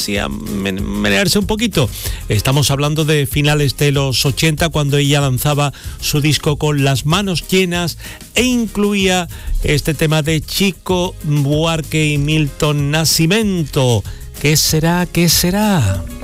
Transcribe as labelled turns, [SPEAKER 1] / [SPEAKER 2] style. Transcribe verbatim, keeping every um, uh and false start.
[SPEAKER 1] así a menearse un poquito. Estamos hablando de finales de los ochenta, cuando ella lanzaba su disco Con las manos llenas e incluía este tema de Chico Buarque y Milton Nascimento. ¿Qué será? ¿Qué será?